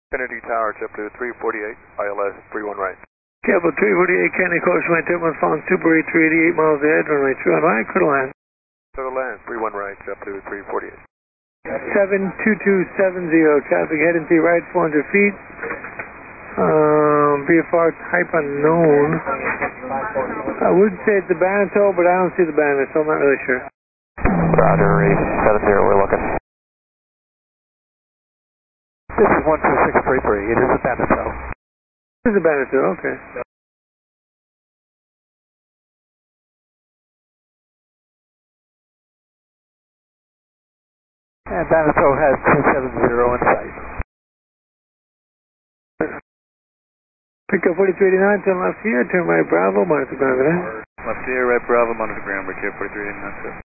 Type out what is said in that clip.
Kennedy Tower, JetBlue 348, ILS 31 right. JetBlue 348, Kennedy Coast, line Tiverton, phone Super 388 miles ahead, runway 2 on line, clear to land. Clear to land, 31 right, JetBlue 348. 72270, traffic heading to your right, 400 feet. VFR type unknown. I would say it's the Banato, but I don't see the Banato, so I'm not really sure. Roger, Reef 70, we're looking. This is 12633, it is a Banato. This is the Banato, okay. And Banato has 270 in sight. Pick up 4389, turn left here, turn right Bravo, monitor ground, Left here, right Bravo, monitor ground, Bridge 4389.